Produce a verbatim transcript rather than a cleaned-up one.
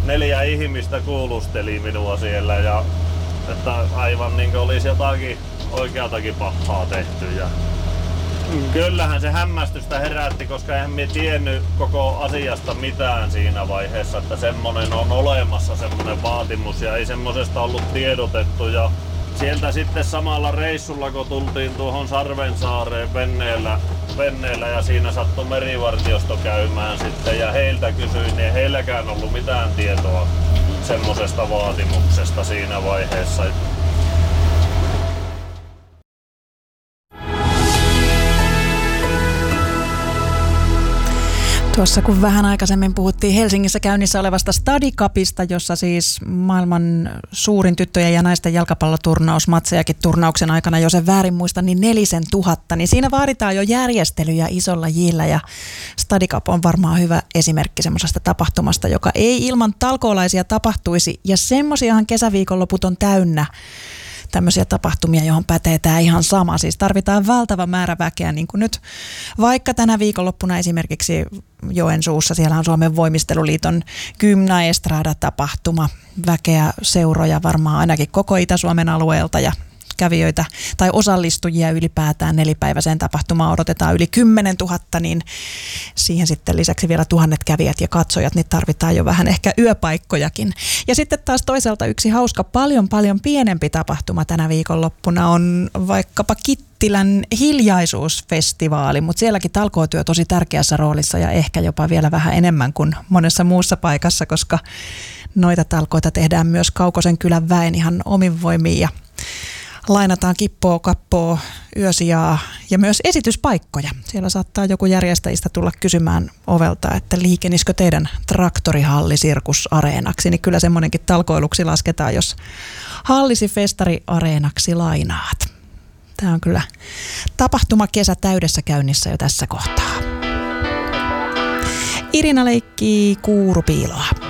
neljä ihmistä kuulusteli minua siellä ja että aivan niin kuin olisi jotakin oikeatakin pahaa tehty. Ja kyllähän se hämmästystä herätti, koska eihän me tiennyt koko asiasta mitään siinä vaiheessa, että semmonen on olemassa semmonen vaatimus ja ei semmosesta ollut tiedotettu. Ja sieltä sitten samalla reissulla, kun tultiin tuohon Sarvensaareen venneellä, venneellä ja siinä sattui merivartiosto käymään sitten ja heiltä kysyin, niin ei heilläkään ollut mitään tietoa semmosesta vaatimuksesta siinä vaiheessa. Tuossa kun vähän aikaisemmin puhuttiin Helsingissä käynnissä olevasta Study Cupista, jossa siis maailman suurin tyttöjen ja naisten jalkapalloturnaus, matsejakin turnauksen aikana, jos en väärin muista, niin nelisen tuhatta, niin siinä vaaditaan jo järjestelyjä isolla jillä ja Study Cup on varmaan hyvä esimerkki semmoisesta tapahtumasta, joka ei ilman talkoolaisia tapahtuisi ja semmosiahan kesäviikonloput on täynnä. Tämmöisiä tapahtumia, johon pätee tämä ihan sama. Siis tarvitaan valtava määrä väkeä, niin kuin nyt vaikka tänä viikonloppuna esimerkiksi Joensuussa, siellä on Suomen voimisteluliiton Gymnaestrada-tapahtuma. Väkeä, seuroja varmaan ainakin koko Itä-Suomen alueelta ja kävijöitä tai osallistujia ylipäätään nelipäiväiseen tapahtumaan odotetaan yli kymmenen tuhatta, niin siihen sitten lisäksi vielä tuhannet kävijät ja katsojat, niin tarvitaan jo vähän ehkä yöpaikkojakin. Ja sitten taas toisaalta yksi hauska, paljon paljon pienempi tapahtuma tänä viikonloppuna on vaikkapa Kittilän hiljaisuusfestivaali, mutta sielläkin talkootyö tosi tärkeässä roolissa ja ehkä jopa vielä vähän enemmän kuin monessa muussa paikassa, koska noita talkoita tehdään myös Kaukosen kylän väen ihan omin voimiin ja lainataan kippoa, kappoa, yösijaa ja myös esityspaikkoja. Siellä saattaa joku järjestäjistä tulla kysymään ovelta, että liikenisikö teidän traktorihalli sirkusareenaksi, niin kyllä semmoinenkin talkoiluksi lasketaan, jos hallisi festariareenaksi lainaat. Tämä on kyllä tapahtumakesä täydessä käynnissä jo tässä kohtaa. Irina leikkii kuurupiiloa.